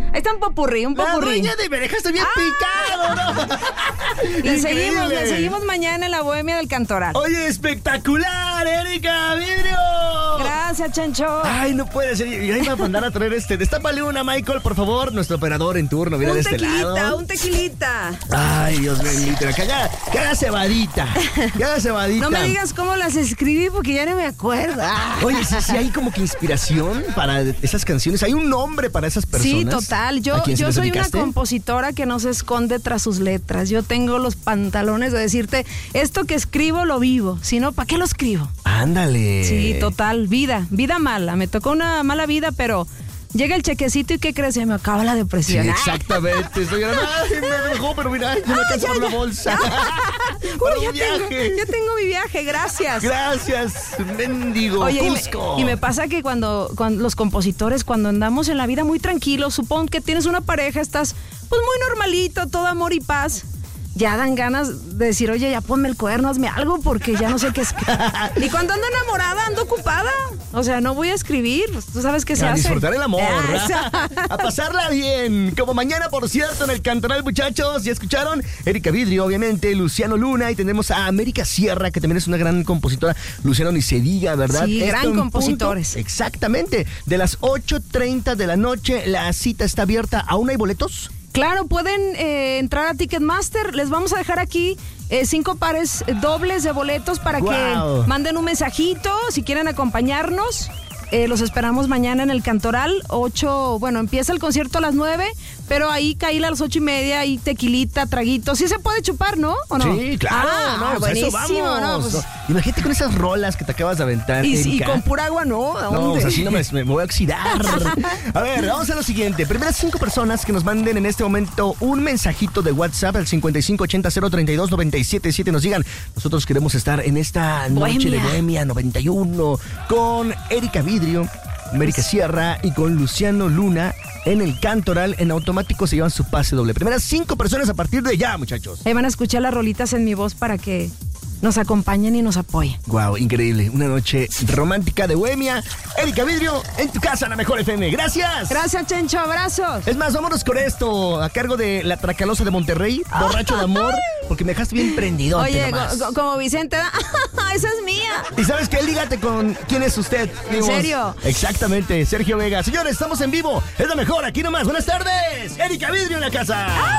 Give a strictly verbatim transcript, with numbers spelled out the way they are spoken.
Ahí está un popurrí, un popurrí. La dueña de Bereja, estoy bien ¡Ah! picado, ¿no? Y seguimos, le seguimos mañana en la Bohemia del Cantoral. Oye, espectacular, Erika Vidrio. Gracias, Chencho. Ay, no puede ser. Y ahí va a mandar a traer este. Destápale una, Michael, por favor. Nuestro operador en turno, mira un de este tequilita, lado. Un tequilita, Ay, Dios bendito. Que haga, que haga cebadita. Que haga cebadita. No me digas cómo las escribí porque ya no me acuerdo. Oye, sí, sí hay como que inspiración para esas canciones. ¿Hay un nombre para esas personas? Sí, total. Yo, yo soy una compositora que no se esconde tras sus letras. Yo tengo los pantalones de decirte, esto que escribo lo vivo. Si no, ¿para qué lo escribo? Ándale. Sí, total. Vida, vida mala. Me tocó una mala vida, pero llega el chequecito y ¿qué crees? Se me acaba la depresión. Sí, exactamente. Estoy ay, me dejó, pero mira, yo me alcanzo por la bolsa. Para Uy, un ya viaje. Tengo, ya tengo mi viaje, gracias. Gracias, mendigo. Oye, Cusco. Y me, y me pasa que cuando, cuando los compositores, cuando andamos en la vida muy tranquilos, supón que tienes una pareja, estás pues muy normalito, todo amor y paz. Ya dan ganas de decir, oye, ya ponme el cuerno, hazme algo, porque ya no sé qué es. Y cuando ando enamorada, ando ocupada. O sea, no voy a escribir, pues, tú sabes qué se a hace. A disfrutar el amor. Esa. A pasarla bien. Como mañana, por cierto, en el Cantoral, muchachos. ¿Ya escucharon? Erika Vidrio, obviamente, Luciano Luna. Y tenemos a América Sierra, que también es una gran compositora. Luciano ni se diga, ¿verdad? Sí, Esto gran compositores. Punto, exactamente. De las ocho treinta de la noche, la cita está abierta. ¿Aún hay boletos? Claro, pueden eh, entrar a Ticketmaster. Les vamos a dejar aquí eh, cinco pares dobles de boletos para wow. que manden un mensajito si quieren acompañarnos. Eh, los esperamos mañana en el Cantoral. Ocho, bueno, empieza el concierto a las nueve, pero ahí caíle a las ocho y media, ahí tequilita, traguito. Sí se puede chupar, ¿no? ¿O no? Sí, claro. Ah, no, pues buenísimo. Eso vamos. No, pues... Imagínate con esas rolas que te acabas de aventar, Y, Erika. y con pura agua, ¿no? ¿A no, dónde? pues así no me, me voy a oxidar. A ver, vamos a lo siguiente. Primeras cinco personas que nos manden en este momento un mensajito de WhatsApp al cincuenta y cinco ochenta cero treinta y dos noventa y siete siete. Nos digan, nosotros queremos estar en esta noche Bohemia. de Bohemia noventa y uno con Erika Vidrio, América Sierra y con Luciano Luna en el Cantoral. En automático se llevan su pase doble. Primeras cinco personas a partir de ya, muchachos. Ahí van a escuchar las rolitas en mi voz para que nos acompañen y nos apoyen. Wow, increíble. Una noche romántica de Bohemia. Erika Vidrio, en tu casa, la mejor F M. Gracias. Gracias, Chencho. Abrazos. Es más, vámonos con esto. A cargo de la Tracalosa de Monterrey, Borracho de Amor, porque me dejaste bien prendido. Oye, go, como Vicente, esa es mía. ¿Y sabes qué? Dígate con quién es usted. ¿En serio? Exactamente, Sergio Vega. Señores, estamos en vivo. Es la mejor, aquí nomás. Buenas tardes. Erika Vidrio en la casa.